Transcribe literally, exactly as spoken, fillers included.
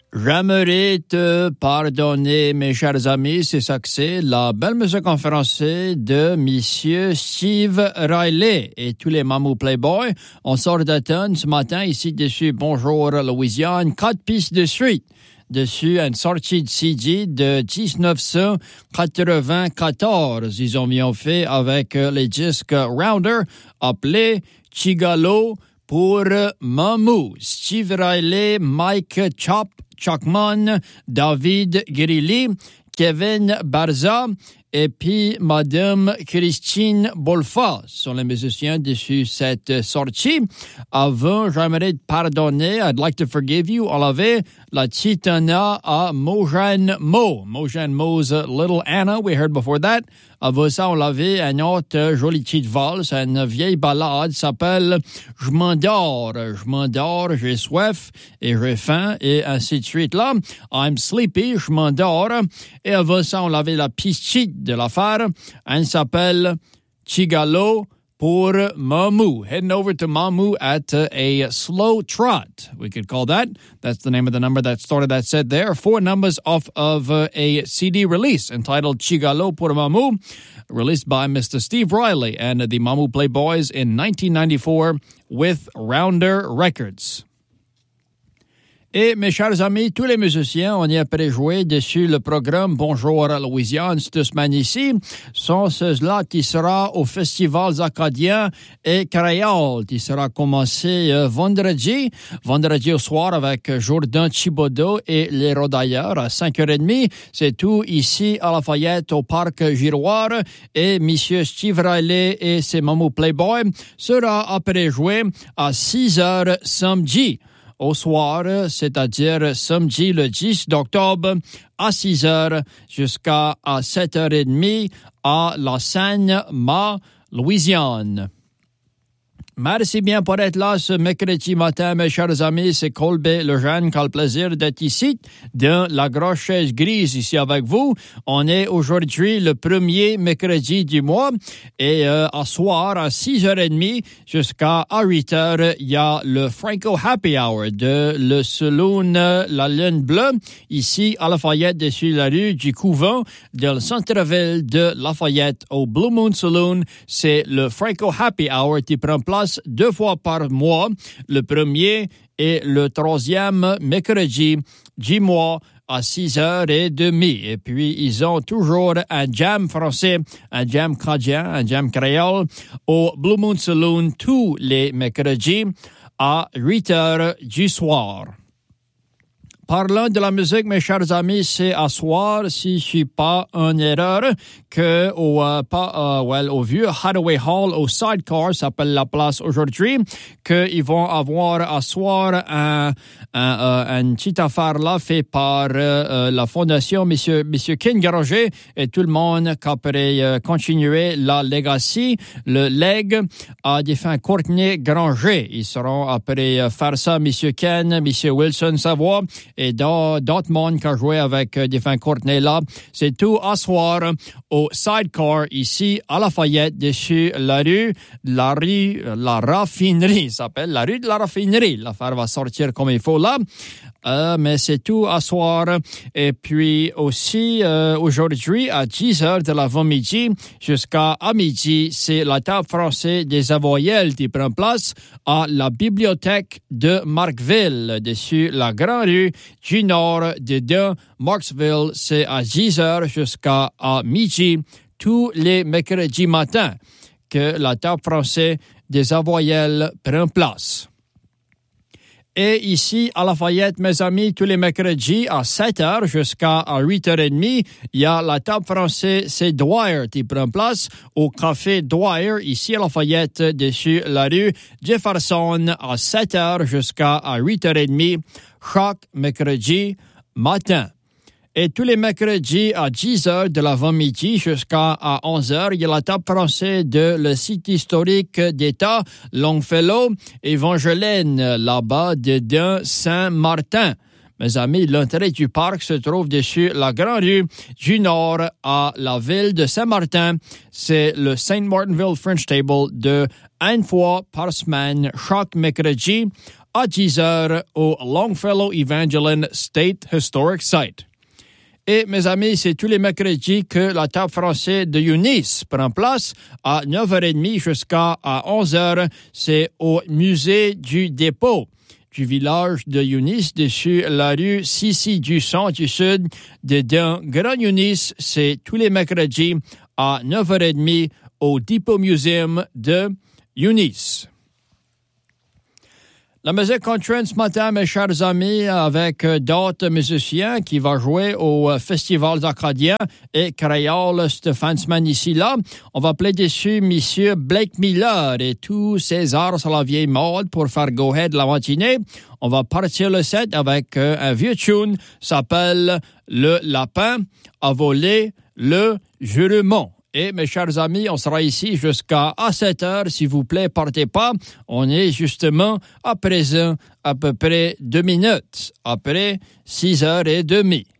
J'aimerais te pardonner, mes chers amis, c'est ça que c'est, la belle musique en français de Monsieur Steve Riley et tous les Mamou Playboy. On sort d'automne ce matin, ici dessus, Bonjour Louisiane, quatre pistes de suite. Dessus, une sortie de C D de dix-neuf cent quatre-vingt-quatorze. Ils ont bien fait avec les disques Rounder, appelé Chigalo pour Mamou. Steve Riley, Mike Chop, Chuckman, David Grilly, Kevin Barza et puis Madame Christine Bolfa sont les musiciens dessus cette sortie. Avant, j'aimerais te pardonner. I'd like to forgive you. On avait la titana à Mojan Mo. Mojan Mo's Little Anna, we heard before that. Avant ça, on l'avait une autre jolie petite valse, une vieille ballade s'appelle « Je m'endors, je m'endors, j'ai soif et j'ai faim » et ainsi de suite là. « I'm sleepy, je m'endors » et avant ça, on avait la piste de l'affaire. Elle s'appelle « Chigalo » pour Mamou. Heading over to Mamou at uh, a slow trot, we could call that. That's the name of the number that started that set there. Four numbers off of uh, a C D release entitled Chigalo pour Mamou, released by Mister Steve Riley and the Mamou Playboys in nineteen ninety-four with Rounder Records. Et mes chers amis, tous les musiciens, on y a pré-joué dessus le programme Bonjour à Louisiane cette semaine ici, sont ceux-là qui sera au Festival acadien et créole, qui sera commencé euh, vendredi, vendredi au soir avec Jourdain Thibodeau et les Rodailleurs à cinq heures trente. C'est tout ici à Lafayette au Parc Giroir et Monsieur Steve Riley et ses Mamou Playboy sera après-joué à six heures samedi. Au soir, c'est-à-dire samedi le dix octobre à six heures jusqu'à à sept heures trente à la Seine-Ma, Louisiane. Merci bien pour être là ce mercredi matin, mes chers amis. C'est Colbert Lejeune qui a le plaisir d'être ici, dans la grosse chaise grise ici avec vous. On est aujourd'hui le premier mercredi du mois et euh, à soir, à six heures trente jusqu'à à huit heures, il y a le Franco Happy Hour de le Saloon La Lune Bleue, ici à Lafayette, dessus la rue du Couvent, dans le centre-ville de Lafayette, au Blue Moon Saloon. C'est le Franco Happy Hour qui prend place deux fois par mois, le premier et le troisième mercredi du mois à six heures trente. Et puis, ils ont toujours un jam français, un jam canadien, un jam créole au Blue Moon Saloon tous les mercredis à huit heures du soir. Parlant de la musique, mes chers amis, c'est à soir, si je suis pas en erreur, que au, euh, pas, euh, well, au vieux Hathaway Hall, au Sidecar, s'appelle la place aujourd'hui, qu'ils vont avoir à soir un, un, euh, une petite affaire là, fait par euh, la fondation Monsieur, Monsieur Ken Granger et tout le monde qui pourrait euh, continuer la legacy, le leg à défunt Courtney Granger. Ils seront après euh, faire ça, Monsieur Ken, Monsieur Wilson Savoie, et d'autres monde qui a joué avec euh, défunt Courtney là. C'est tout à soir au Sidecar ici à Lafayette, dessus la rue, la rue, la raffinerie s'appelle, la rue de la raffinerie. L'affaire va sortir comme il faut là. Euh, mais c'est tout à soir. Et puis aussi, euh, aujourd'hui, à dix heures de l'avant-midi jusqu'à à midi, c'est la table française des Avoyelles qui prend place à la bibliothèque de Markville, dessus la grande rue du nord de Dun, Marksville. C'est à dix heures jusqu'à à midi, tous les mercredis matins, que la table française des Avoyelles prend place. Et ici, à Lafayette, mes amis, tous les mercredis à sept heures jusqu'à huit heures trente, il y a la table française, c'est Dwyer qui prend place au Café Dwyer, ici à Lafayette, dessus la rue Jefferson, à sept heures jusqu'à huit heures trente, chaque mercredi matin. Et tous les mercredis à dix heures de l'avant-midi jusqu'à onze heures, il y a la table française de le site historique d'État Longfellow, Evangeline, là-bas de Saint-Martin. Mes amis, l'entrée du parc se trouve dessus la grande rue du Nord à la ville de Saint-Martin. C'est le Saint Martinville French Table de une fois par semaine, chaque mercredi à dix heures au Longfellow Evangeline State Historic Site. Et mes amis, c'est tous les mercredis que la table française de Eunice prend place à neuf heures trente jusqu'à onze heures. C'est au musée du dépôt du village de Eunice, dessus la rue Sissi du centre du sud de Grand Eunice. C'est tous les mercredis à neuf heures trente au Depot Museum de Eunice. La musique continue ce matin, mes chers amis, avec d'autres musiciens qui vont jouer au Festival d'Acadien et créole Stéphane Semaine ici là. On va appeler dessus Monsieur Blake Miller et tous ses arts sur la vieille mode pour faire go ahead la matinée. On va partir le set avec un vieux tune, s'appelle Le Lapin a volé le jurement. Et mes chers amis, on sera ici jusqu'à sept heures. S'il vous plaît, partez pas. On est justement à présent à peu près deux minutes après six heures et demie.